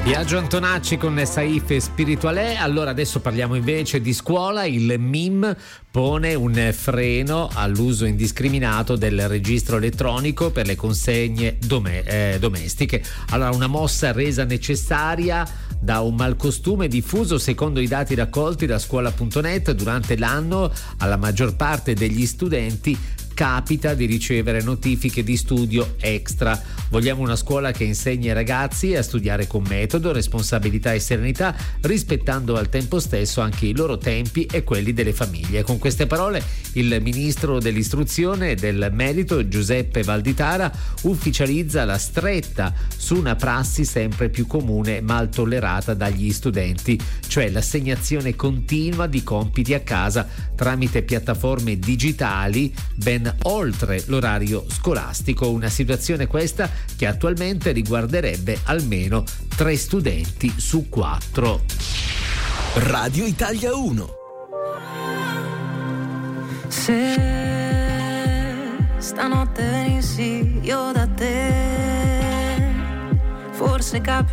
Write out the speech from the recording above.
Biagio Antonacci con Saif Spiritualè. Allora adesso parliamo invece di scuola. Il MIM pone un freno all'uso indiscriminato del registro elettronico per le consegne domestiche. Allora, una mossa resa necessaria da un malcostume diffuso secondo i dati raccolti da scuola.net. Durante l'anno alla maggior parte degli studenti capita di ricevere notifiche di studio extra. Vogliamo una scuola che insegni ai ragazzi a studiare con metodo, responsabilità e serenità, rispettando al tempo stesso anche i loro tempi e quelli delle famiglie. Con queste parole il ministro dell'istruzione e del merito Giuseppe Valditara ufficializza la stretta su una prassi sempre più comune e mal tollerata dagli studenti, cioè l'assegnazione continua di compiti a casa tramite piattaforme digitali ben oltre l'orario scolastico, una situazione questa che attualmente riguarderebbe almeno 3 studenti su 4. Radio Italia 1. Se stanotte venissi io da te, forse capi